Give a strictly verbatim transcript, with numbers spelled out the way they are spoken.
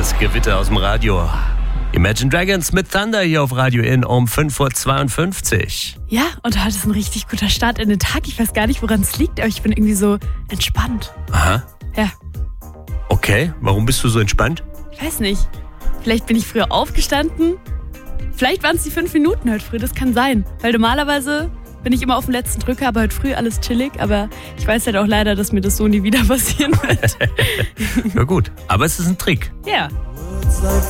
das Gewitter aus dem Radio. Imagine Dragons mit Thunder hier auf Radio In um fünf Uhr zweiundfünfzig. Ja, und heute ist ein richtig guter Start in den Tag. Ich weiß gar nicht, woran es liegt, aber ich bin irgendwie so entspannt. Aha. Ja. Okay, warum bist du so entspannt? Ich weiß nicht. Vielleicht bin ich früher aufgestanden. Vielleicht waren es die fünf Minuten heute früh, das kann sein. Weil normalerweise bin ich immer auf dem letzten Drücker, aber heute früh alles chillig. Aber ich weiß halt auch leider, dass mir das so nie wieder passieren wird. Ja gut, aber es ist ein Trick. Ja.